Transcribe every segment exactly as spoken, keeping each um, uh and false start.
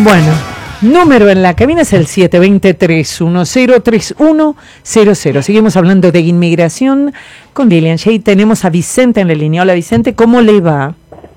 Bueno, número en la cabina es el siete dos cero, tres uno cero, tres uno cero cero. Seguimos hablando de inmigración con Lilian Shea. Tenemos a Vicente en la línea. Hola Vicente, ¿cómo le va?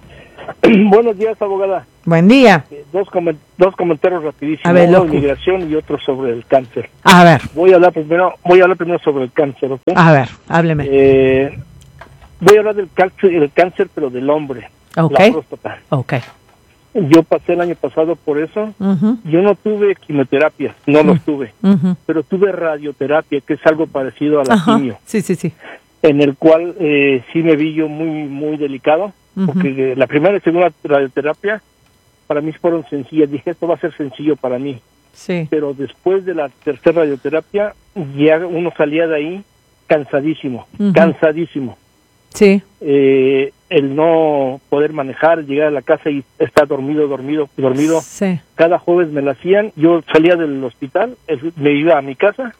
Buenos días, abogada. Buen día. Eh, dos, coment dos comentarios rapidísimos. A ver, uno loco. de inmigración y otro sobre el cáncer. A ver. Voy a hablar primero, voy a hablar primero sobre el cáncer, ¿ok? A ver, hábleme. Eh, voy a hablar del cáncer, el cáncer, pero del hombre. Ok. La próstata. Ok. Yo pasé el año pasado por eso. Uh-huh. Yo no tuve quimioterapia, no Uh-huh. los tuve, Uh-huh. pero tuve radioterapia, que es algo parecido a la Ajá. quimio, Sí, sí, sí. en el cual eh, sí me vi yo muy, muy delicado, Uh-huh. porque eh, la primera y segunda radioterapia para mí fueron sencillas. Dije, esto va a ser sencillo para mí. Sí. Pero después de la tercera radioterapia, ya uno salía de ahí cansadísimo, Uh-huh. cansadísimo. Sí. Eh, el no poder manejar, llegar a la casa y estar dormido, dormido, dormido. Sí. Cada jueves me la hacían, yo salía del hospital, el- me iba a mi casa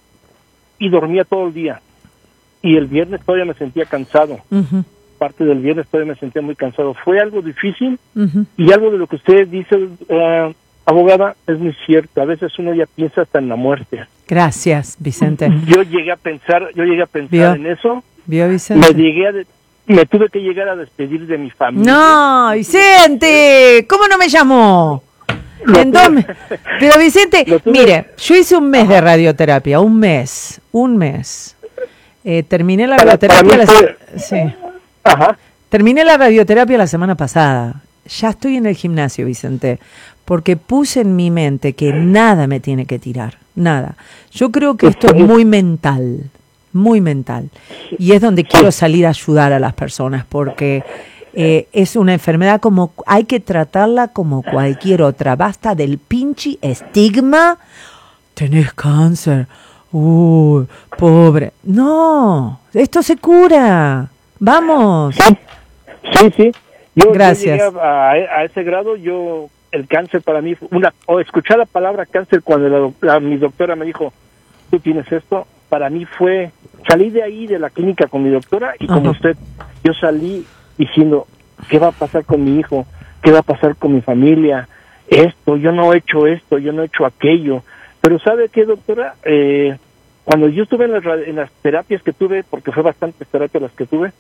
y dormía todo el día. Y el viernes todavía me sentía cansado. Uh-huh. Parte del viernes todavía me sentía muy cansado. Fue algo difícil Uh-huh. y algo de lo que usted dice, eh, abogada, es muy cierto. A veces uno ya piensa hasta en la muerte. Gracias, Vicente. Yo llegué a pensar, yo llegué a pensar ¿Vio? en eso. ¿Vio, Me Vicente? llegué a de- me tuve que llegar a despedir de mi familia. No, Vicente, ¿cómo no me llamó? Lo En dos me- tuve- Pero Vicente, Lo tuve- mire, yo hice un mes de radioterapia, un mes, un mes. Eh, terminé la Para- para radioterapia mí la fue- se- sí. Ajá. Terminé la radioterapia la semana pasada. Ya estoy en el gimnasio, Vicente, porque puse en mi mente que nada me tiene que tirar, nada. Yo creo que esto es muy mental, muy mental. Y es donde quiero salir a ayudar a las personas, porque eh, es una enfermedad como, hay que tratarla como cualquier otra. Basta del pinche estigma. Tenés cáncer. Uy, pobre. No, esto se cura. Vamos. Sí, sí, sí. Yo, yo Gracias. llegué a, a ese grado, yo, el cáncer para mí, fue una, o escuchar la palabra cáncer cuando la, doc- la- mi doctora me dijo, tú tienes esto, para mí fue, salí de ahí de la clínica con mi doctora y como Ajá. usted, yo salí diciendo, ¿qué va a pasar con mi hijo? ¿Qué va a pasar con mi familia? Esto, yo no he hecho esto, yo no he hecho aquello. Pero ¿sabe qué, doctora? Eh, cuando yo estuve en las, ra- en las terapias que tuve, porque fue bastantes terapias las que tuve,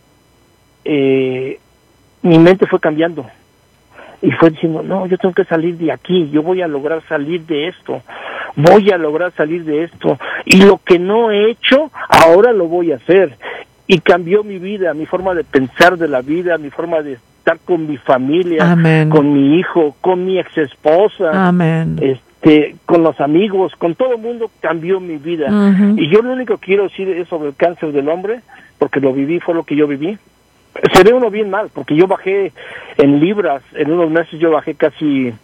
eh, mi mente fue cambiando y fue diciendo, no, yo tengo que salir de aquí, yo voy a lograr salir de esto, voy a lograr salir de esto, y lo que no he hecho, ahora lo voy a hacer. Y cambió mi vida, mi forma de pensar de la vida, mi forma de estar con mi familia, Amén. con mi hijo, con mi ex esposa, Amén. este, con los amigos, con todo el mundo, cambió mi vida. Ujú. Y yo lo único que quiero decir es sobre el cáncer del hombre, porque lo viví, fue lo que yo viví. Se ve uno bien mal, porque yo bajé en libras, en unos meses yo bajé casi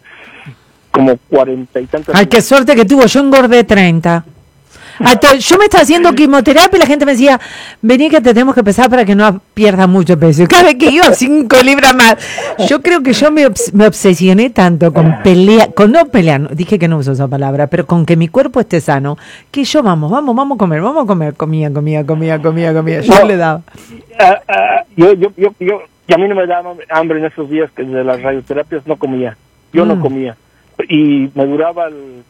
como cuarenta y tantas. Ay, qué suerte que tuvo, yo engordé treinta. Hasta yo me estaba haciendo quimioterapia y la gente me decía, vení que te tenemos que pesar para que no pierdas mucho peso. Y cada vez que iba cinco libras más. Yo creo que yo me, obs- me obsesioné tanto con pelear, con no pelear, no, dije que no uso esa palabra, pero con que mi cuerpo esté sano, que yo vamos, vamos, vamos a comer, vamos a comer, comía, comía, comía, comía, comía. Yo No. le daba. Ah, ah, yo, yo, yo, yo, y a mí no me daba hambre en esos días que de las radioterapias, no comía. Yo Mm. no comía. Y me duraba el,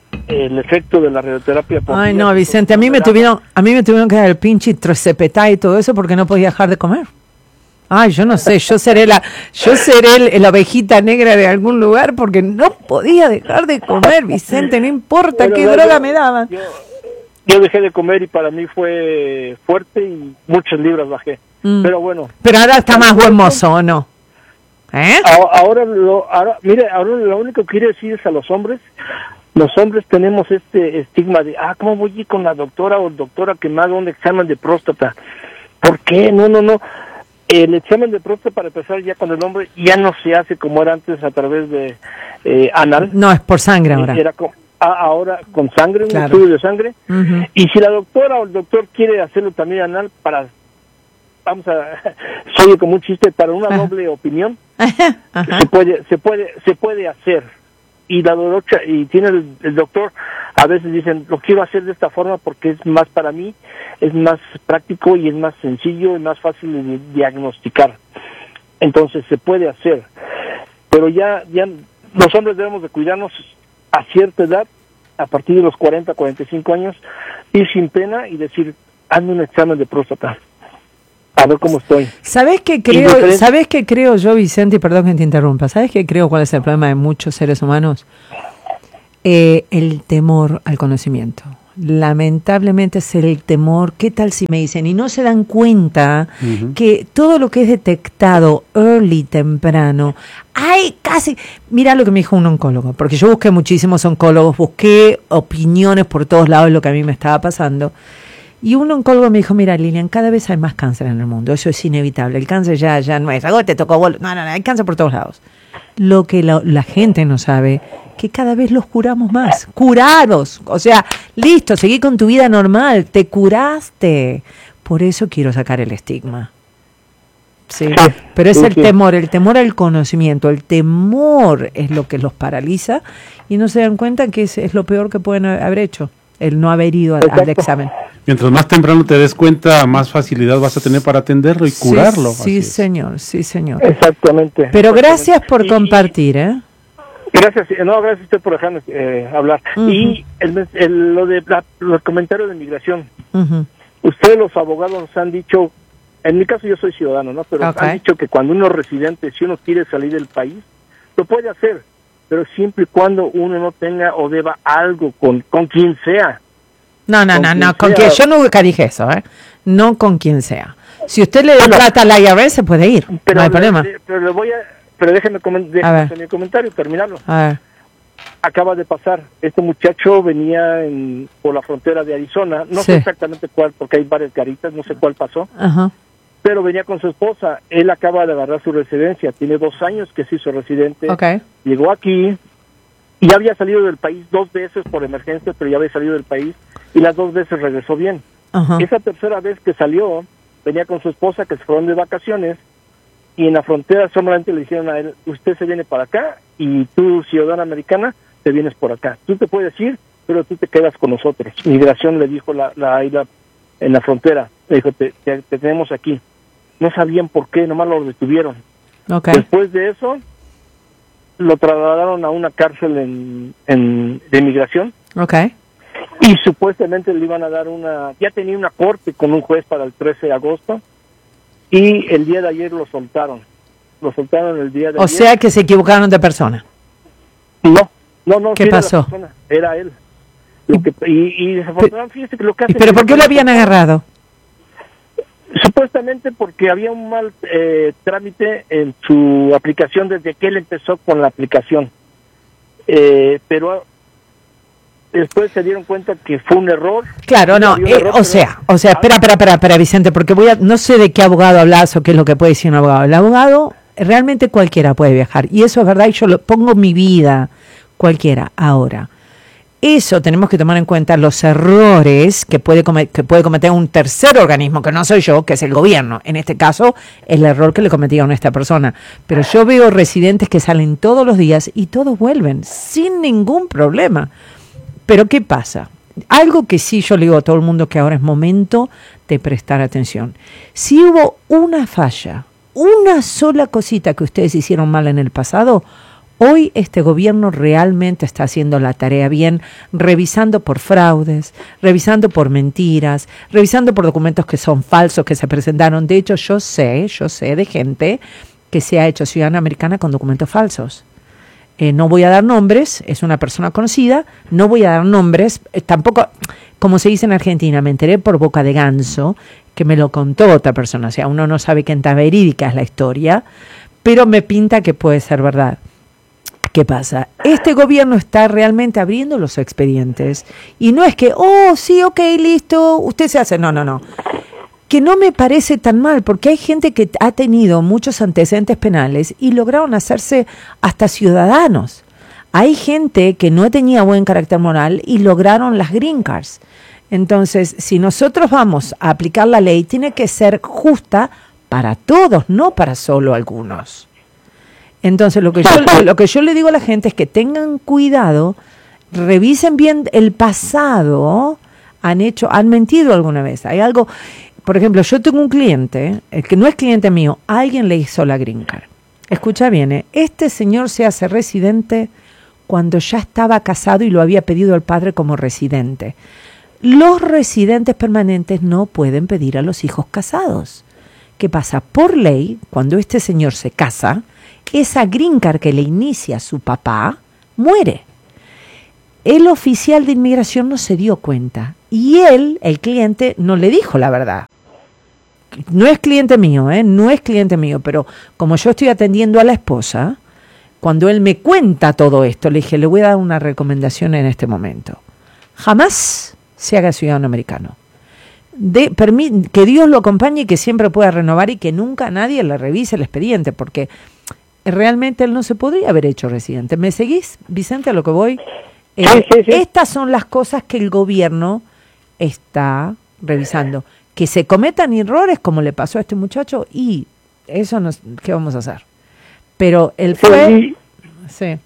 el efecto de la radioterapia. por Ay, días, no, Vicente, a mí me daba. tuvieron, a mí me tuvieron que dar el pinche trocepetá y todo eso porque no podía dejar de comer. Ay, yo no sé, yo seré la, yo seré el- la ovejita negra de algún lugar porque no podía dejar de comer, Vicente, no importa Bueno, qué yo- droga me daban. Yo, yo dejé de comer y para mí fue fuerte y muchas libras bajé. Mm. Pero bueno, Pero ahora está más buen mozo, ¿o no? ¿Eh? a- ahora, lo, ahora, mire, ahora lo único que quiero decir es a los hombres, los hombres tenemos este estigma de, ah, ¿cómo voy a ir con la doctora o el doctora que me haga un examen de próstata? ¿Por qué? No, no, no. El examen de próstata, para empezar, ya con el hombre, ya no se hace como era antes a través de eh, anal. No, es por sangre ahora. Era con, a- ahora con sangre, un Claro. estudio de sangre. Ujú. Y si la doctora o el doctor quiere hacerlo también anal para, vamos a, soy como un chiste, para una Ajá. doble opinión, Ajá, ajá. se puede, se puede, se puede hacer. Y la doctora, y tiene el, el doctor, a veces dicen, lo quiero hacer de esta forma porque es más para mí, es más práctico y es más sencillo y más fácil de diagnosticar. Entonces se puede hacer. Pero ya, ya los hombres debemos de cuidarnos a cierta edad, a partir de los cuarenta, cuarenta y cinco años, ir sin pena y decir, hazme un examen de próstata, a ver cómo estoy. ¿Sabes qué creo, ¿sabes qué creo yo, Vicente? Y perdón que te interrumpa. ¿Sabes qué creo cuál es el problema de muchos seres humanos? Eh, el temor al conocimiento. Lamentablemente es el temor. ¿Qué tal si me dicen? Y no se dan cuenta uh-huh. que todo lo que es detectado early, temprano, hay casi... Mira lo que me dijo un oncólogo, porque yo busqué muchísimos oncólogos, busqué opiniones por todos lados de lo que a mí me estaba pasando. Y un oncólogo me dijo, mira, Lilian, cada vez hay más cáncer en el mundo, eso es inevitable. El cáncer ya, ya no es, algo te tocó, no, no, no, hay cáncer por todos lados. Lo que la, la gente no sabe, que cada vez los curamos más. Curaros, o sea, listo, seguí con tu vida normal, te curaste. Por eso quiero sacar el estigma. Sí, pero es el temor, el temor al conocimiento, el temor es lo que los paraliza y no se dan cuenta que es, es lo peor que pueden haber hecho, el no haber ido al, al examen. Mientras más temprano te des cuenta, más facilidad vas a tener para atenderlo y sí, curarlo. Sí, señor, sí, señor. Exactamente. Pero exactamente. Gracias por y, compartir, ¿eh? Gracias, no, gracias a usted por dejarme eh, hablar. Uh-huh. Y el, el, lo de la, los comentarios de migración. Uh-huh. Ustedes los abogados nos han dicho, en mi caso yo soy ciudadano, ¿no? Pero okay. han dicho que cuando uno es residente, si uno quiere salir del país, lo puede hacer, pero siempre y cuando uno no tenga o deba algo con, con quien sea. No, no, no, no, con quien, yo nunca dije eso, ¿eh? No con quien sea. Si usted le bueno, trata al I R S, se puede ir, pero no hay le, problema. Le, pero le voy a, pero déjeme, coment- déjeme mi comentario, terminarlo. A ver. Acaba de pasar, este muchacho venía en, por la frontera de Arizona, no sí. sé exactamente cuál, porque hay varias garitas, no sé cuál pasó, ajá. pero venía con su esposa, él acaba de agarrar su residencia, tiene dos años que se hizo residente, okay. llegó aquí, y ya había salido del país dos veces por emergencia, pero ya había salido del país, y las dos veces regresó bien. Uh-huh. Esa tercera vez que salió, venía con su esposa, que se fueron de vacaciones, y en la frontera solamente le dijeron a él, usted se viene para acá, y tú, ciudadana americana, te vienes por acá. Tú te puedes ir, pero tú te quedas con nosotros. Migración le dijo la, la, la en la frontera, le dijo, te, te, te tenemos aquí. No sabían por qué, nomás lo detuvieron. Okay. Después de eso, lo trasladaron a una cárcel en, en de inmigración. Okay. Y supuestamente le iban a dar una, ya tenía una corte con un juez para el trece de agosto, y el día de ayer lo soltaron. Lo soltaron el día de o ayer. O sea que se equivocaron de persona. No, no, no. ¿Qué sí pasó? Era, persona, era él. Lo que, y, y desafortunadamente, fíjese que lo que hace... ¿Pero por qué lo habían agarrado? Supuestamente porque había un mal eh, trámite en su aplicación desde que él empezó con la aplicación. Eh, pero después se dieron cuenta que fue un error. Claro, no, eh, error, o sea, o sea, espera, espera, espera, espera, Vicente, porque voy a, no sé de qué abogado hablas o qué es lo que puede decir un abogado. El abogado, realmente cualquiera puede viajar, y eso es verdad, y yo lo pongo mi vida, cualquiera, ahora. Eso tenemos que tomar en cuenta los errores que puede, comet- que puede cometer un tercer organismo, que no soy yo, que es el gobierno. En este caso, el error que le cometieron a esta persona. Pero yo veo residentes que salen todos los días y todos vuelven sin ningún problema. Pero ¿qué pasa? Algo que sí yo le digo a todo el mundo, que ahora es momento de prestar atención. Si hubo una falla, una sola cosita que ustedes hicieron mal en el pasado, hoy este gobierno realmente está haciendo la tarea bien, revisando por fraudes, revisando por mentiras, revisando por documentos que son falsos, que se presentaron. De hecho, yo sé, yo sé de gente que se ha hecho ciudadana americana con documentos falsos. Eh, no voy a dar nombres, es una persona conocida, no voy a dar nombres, eh, tampoco, como se dice en Argentina, me enteré por boca de ganso, que me lo contó otra persona, o sea, uno no sabe qué tan verídica es la historia, pero me pinta que puede ser verdad. ¿Qué pasa? Este gobierno está realmente abriendo los expedientes y no es que, oh, sí, ok, listo, usted se hace, no, no, no. Que no me parece tan mal, porque hay gente que ha tenido muchos antecedentes penales y lograron hacerse hasta ciudadanos. Hay gente que no tenía buen carácter moral y lograron las green cards. Entonces, si nosotros vamos a aplicar la ley, tiene que ser justa para todos, no para solo algunos. Entonces, lo que yo, lo que yo le digo a la gente es que tengan cuidado, revisen bien el pasado, han hecho, han mentido alguna vez. Hay algo, por ejemplo, yo tengo un cliente, el que no es cliente mío, alguien le hizo la green card. escucha bien, ¿eh? Este señor se hace residente cuando ya estaba casado y lo había pedido el padre como residente. Los residentes permanentes no pueden pedir a los hijos casados. ¿Qué pasa? Por ley, cuando este señor se casa, esa green card que le inicia su papá muere. El oficial de inmigración no se dio cuenta y él, el cliente, no le dijo la verdad. No es cliente mío, ¿eh? No es cliente mío, pero como yo estoy atendiendo a la esposa, cuando él me cuenta todo esto, le dije, le voy a dar una recomendación en este momento. Jamás se haga ciudadano americano. De, permi- que Dios lo acompañe y que siempre pueda renovar y que nunca nadie le revise el expediente, porque realmente él no se podría haber hecho residente. ¿Me seguís, Vicente, a lo que voy? Eh, sí, sí, sí. Estas son las cosas que el gobierno está revisando. Que se cometan errores como le pasó a este muchacho y eso nos, ¿qué vamos a hacer? Pero él fue... Sí.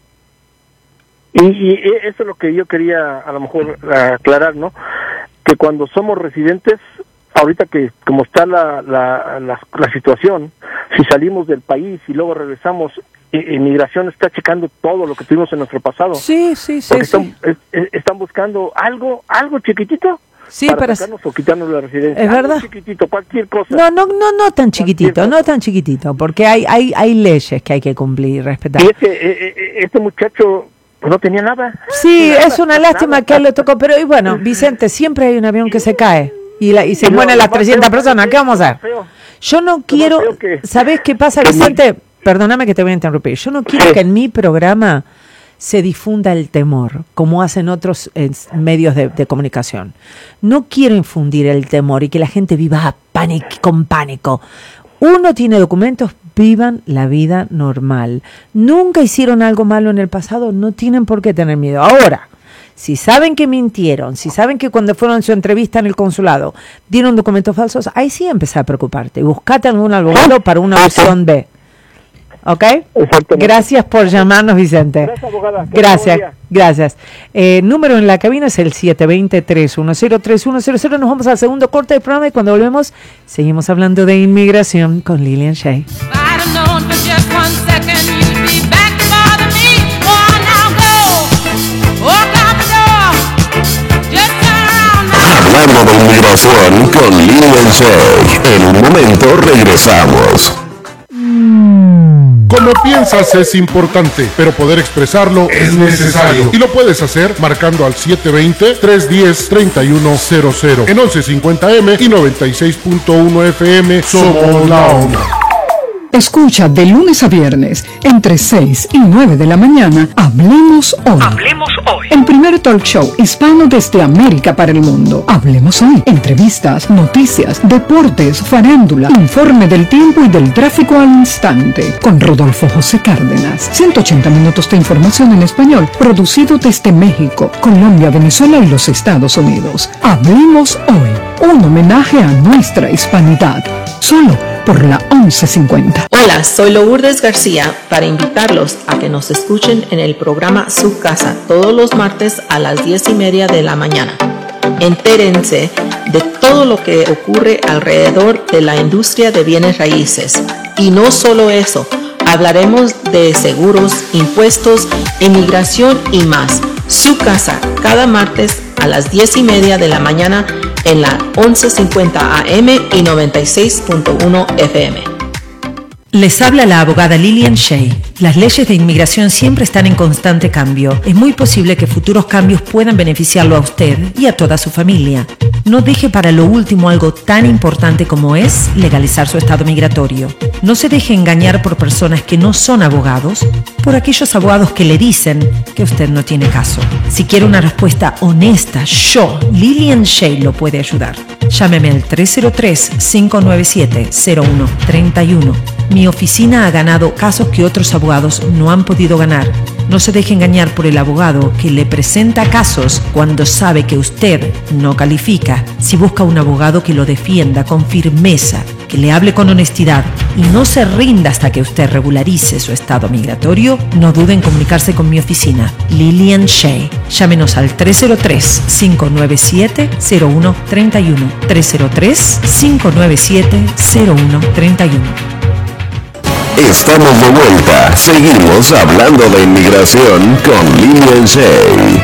Y, y eso es lo que yo quería a lo mejor aclarar, ¿no? Que cuando somos residentes, ahorita que como está la, la, la, la situación, si salimos del país y luego regresamos, inmigración está checando todo lo que tuvimos en nuestro pasado. Sí, sí, sí. Porque sí. Están, es, están buscando algo, algo chiquitito. Sí, para para sacarnos o quitarnos la residencia. Es algo verdad. Chiquitito, cualquier cosa. No, no, no, no tan chiquitito, no tan chiquitito, porque hay, hay, hay leyes que hay que cumplir y respetar. Y este, eh, este muchacho pues no tenía nada. Sí, nada, es una lástima nada. que a él le tocó, pero y bueno, Vicente, siempre hay un avión que se cae y, la, y se Y lo- mueren lo las más trescientas feo- personas. ¿Qué vamos a hacer? feo. Yo no quiero, feo que- ¿sabés qué pasa, que Vicente? Perdóname que te voy a interrumpir. Yo no quiero Sí. que en mi programa se difunda el temor, como hacen otros eh, medios de, de comunicación. No quiero infundir el temor y que la gente viva pánico, con pánico. Uno tiene documentos, vivan la vida normal. Nunca hicieron algo malo en el pasado, no tienen por qué tener miedo. Ahora, si saben que mintieron, si saben que cuando fueron a su entrevista en el consulado dieron documentos falsos, ahí sí empezá a preocuparte. Buscate algún abogado para una opción B. ¿Ok? Exactamente. Gracias por llamarnos, Vicente. Gracias, abogada. Gracias, Buen día. gracias. Eh, número en la cabina es el siete dos cero, tres uno cero, tres uno cero cero. Nos vamos al segundo corte del programa y cuando volvemos seguimos hablando de inmigración con Lilian Shay. Hablando de inmigración con Lilian Shay. En un momento regresamos. Como piensas es importante, pero poder expresarlo es necesario. Y lo puedes hacer marcando al siete dos cero, tres uno cero, tres uno cero cero. En once cincuenta eme y noventa y seis punto uno efe eme somos la onda. Escucha de lunes a viernes, entre seis y nueve de la mañana, Hablemos Hoy. Hablemos hoy. El primer talk show hispano desde América para el mundo. Hablemos Hoy. Entrevistas, noticias, deportes, farándula, informe del tiempo y del tráfico al instante. Con Rodolfo José Cárdenas. ciento ochenta minutos de información en español, producido desde México, Colombia, Venezuela y los Estados Unidos. Hablemos Hoy. Un homenaje a nuestra hispanidad. Solo por la once cincuenta. Hola, soy Lourdes García para invitarlos a que nos escuchen en el programa Su Casa todos los martes a las diez y media de la mañana. Entérense de todo lo que ocurre alrededor de la industria de bienes raíces. Y no solo eso, hablaremos de seguros, impuestos, inmigración y más. Su Casa, cada martes a las diez y media de la mañana en la once cincuenta A M y noventa y seis punto uno F M. Les habla la abogada Lilian Shay. Las leyes de inmigración siempre están en constante cambio. Es muy posible que futuros cambios puedan beneficiarlo a usted y a toda su familia. No deje para lo último algo tan importante como es legalizar su estado migratorio. No se deje engañar por personas que no son abogados, por aquellos abogados que le dicen que usted no tiene caso. Si quiere una respuesta honesta, yo, Lilian Shay, lo puede ayudar. Llámeme al tres cero tres, cinco nueve siete, cero uno tres uno. Mi oficina ha ganado casos que otros abogados no han podido ganar. No se deje engañar por el abogado que le presenta casos cuando sabe que usted no califica. Si busca un abogado que lo defienda con firmeza, que le hable con honestidad y no se rinda hasta que usted regularice su estado migratorio, no dude en comunicarse con mi oficina, Lilian Shay. Llámenos al tres cero tres, cinco nueve siete, cero uno tres uno. tres cero tres, cinco nueve siete, cero uno tres uno. Estamos de vuelta. Seguimos hablando de inmigración con Lilian Shay.